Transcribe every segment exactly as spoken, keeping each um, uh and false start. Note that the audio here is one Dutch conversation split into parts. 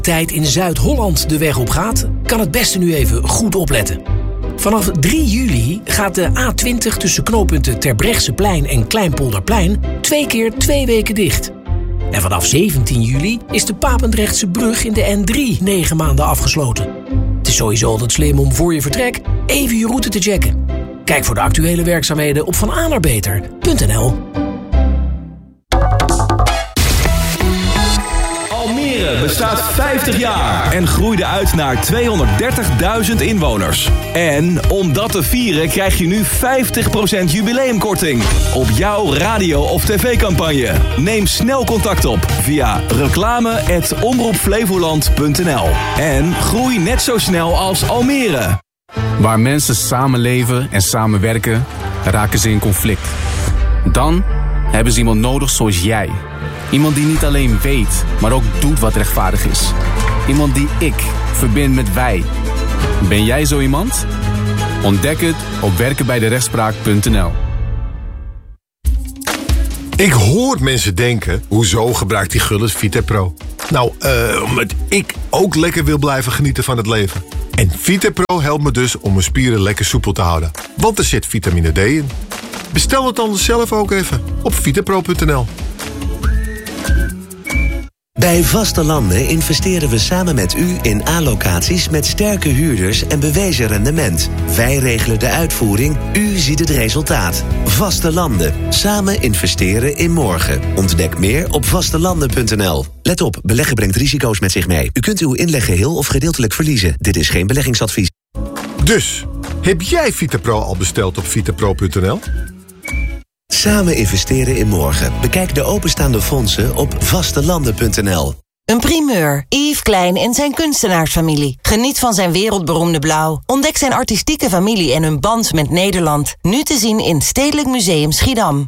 tijd in Zuid-Holland de weg op gaat, kan het beste nu even goed opletten. Vanaf drie juli gaat de A twintig tussen knooppunten Terbrechtseplein en Kleinpolderplein twee keer twee weken dicht. En vanaf zeventien juli is de Papendrechtse brug in de N drie negen maanden afgesloten. Het is sowieso altijd slim om voor je vertrek even je route te checken. Kijk voor de actuele werkzaamheden op van a naar beter punt n l. Almere bestaat vijftig jaar en groeide uit naar tweehonderddertigduizend inwoners. En om dat te vieren krijg je nu vijftig procent jubileumkorting op jouw radio- of tv-campagne. Neem snel contact op via reclame at omroep flevoland punt n l. En groei net zo snel als Almere. Waar mensen samenleven en samenwerken, raken ze in conflict. Dan hebben ze iemand nodig zoals jij. Iemand die niet alleen weet, maar ook doet wat rechtvaardig is. Iemand die ik verbind met wij. Ben jij zo iemand? Ontdek het op werken bij de rechtspraak punt n l. Ik hoor mensen denken, hoezo gebruikt die Gullit Vitapro? Nou, uh, omdat ik ook lekker wil blijven genieten van het leven. En Vitapro helpt me dus om mijn spieren lekker soepel te houden. Want er zit vitamine D in. Bestel het dan zelf ook even op vitapro punt n l. Bij Vaste Landen investeren we samen met u in A-locaties met sterke huurders en bewezen rendement. Wij regelen de uitvoering, u ziet het resultaat. Vaste Landen. Samen investeren in morgen. Ontdek meer op vastelanden punt n l. Let op, beleggen brengt risico's met zich mee. U kunt uw inleg geheel of gedeeltelijk verliezen. Dit is geen beleggingsadvies. Dus, heb jij Vitapro al besteld op vitapro punt n l? Samen investeren in morgen. Bekijk de openstaande fondsen op vastelanden punt n l. Een primeur. Yves Klein en zijn kunstenaarsfamilie. Geniet van zijn wereldberoemde blauw. Ontdek zijn artistieke familie en hun band met Nederland. Nu te zien in Stedelijk Museum Schiedam.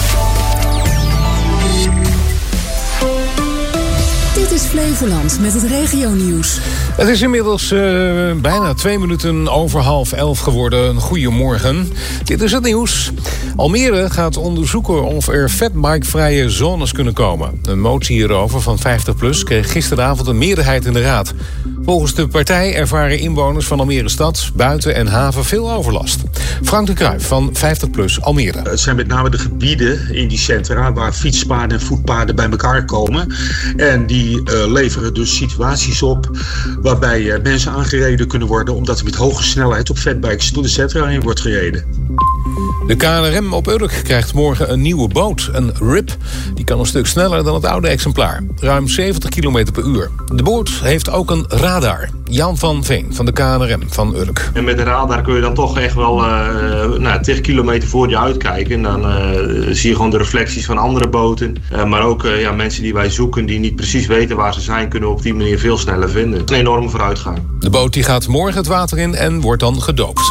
Dit is Flevoland met het regionieuws. Het is inmiddels uh, bijna twee minuten over half elf geworden. Goedemorgen. Dit is het nieuws. Almere gaat onderzoeken of er fatbikevrije zones kunnen komen. Een motie hierover van vijftig plus kreeg gisteravond een meerderheid in de raad. Volgens de partij ervaren inwoners van Almere stad, buiten en haven veel overlast. Frank de Kruijf van vijftig plus Almere. Het zijn met name de gebieden in die centra waar fietspaden en voetpaden bij elkaar komen. En die uh, leveren dus situaties op waarbij uh, mensen aangereden kunnen worden omdat er met hoge snelheid op fatbikes door de centra heen wordt gereden. De K N R M op Urk krijgt morgen een nieuwe boot, een R I P. Die kan een stuk sneller dan het oude exemplaar. Ruim zeventig kilometer per uur. De boot heeft ook een radar. Jan van Veen van de K N R M van Urk. En met de radar kun je dan toch echt wel uh, nou, twintig kilometer voor je uitkijken. En dan uh, zie je gewoon de reflecties van andere boten. Uh, maar ook uh, ja, mensen die wij zoeken die niet precies weten waar ze zijn, kunnen we op die manier veel sneller vinden. Het is een enorme vooruitgang. De boot die gaat morgen het water in en wordt dan gedoopt.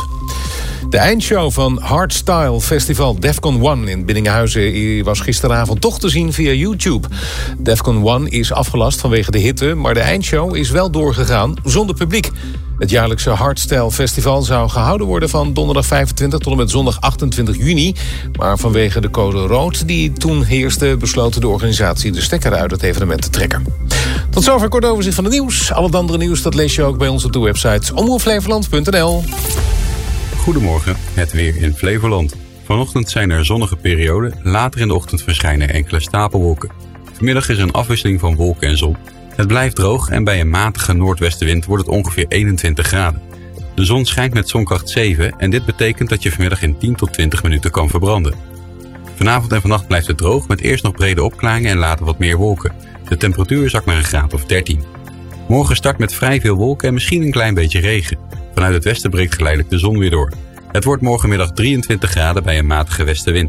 De eindshow van Hardstyle Festival Defcon one in Biddinghuizen was gisteravond toch te zien via YouTube. Defcon one is afgelast vanwege de hitte, maar de eindshow is wel doorgegaan zonder publiek. Het jaarlijkse Hardstyle Festival zou gehouden worden van donderdag vijfentwintig tot en met zondag achtentwintig juni. Maar vanwege de code rood die toen heerste, besloot de organisatie de stekker uit het evenement te trekken. Tot zover kort overzicht van het nieuws. Al het andere nieuws dat lees je ook bij ons op de website omroep flevoland punt n l. Goedemorgen, het weer in Flevoland. Vanochtend zijn er zonnige perioden, later in de ochtend verschijnen enkele stapelwolken. Vanmiddag is er een afwisseling van wolken en zon. Het blijft droog en bij een matige noordwestenwind wordt het ongeveer eenentwintig graden. De zon schijnt met zonkracht zeven en dit betekent dat je vanmiddag in tien tot twintig minuten kan verbranden. Vanavond en vannacht blijft het droog met eerst nog brede opklaringen en later wat meer wolken. De temperatuur zakt naar een graad of dertien. Morgen start met vrij veel wolken en misschien een klein beetje regen. Vanuit het westen breekt geleidelijk de zon weer door. Het wordt morgenmiddag drieëntwintig graden bij een matige westenwind.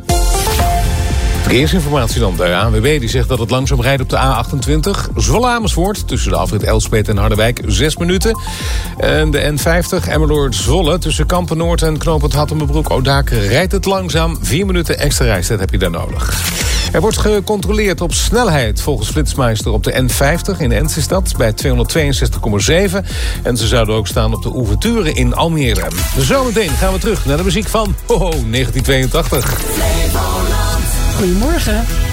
Verkeersinformatie dan. De A N W B die zegt dat het langzaam rijdt op de A achtentwintig. Zwolle-Amersfoort tussen de afrit Elspeet en Harderwijk zes minuten. En de N vijftig Emmeloord-Zwolle tussen Kampen-Noord en knooppunt Hattemerbroek-Odaken rijdt het langzaam. vier minuten extra reistijd heb je daar nodig. Er wordt gecontroleerd op snelheid volgens Flitsmeister op de N vijftig in Enschede bij tweehonderdtweeënzestig komma zeven. En ze zouden ook staan op de ouverture in Almere. Zometeen gaan we terug naar de muziek van oh, negentien tweeëntachtig. Goedemorgen.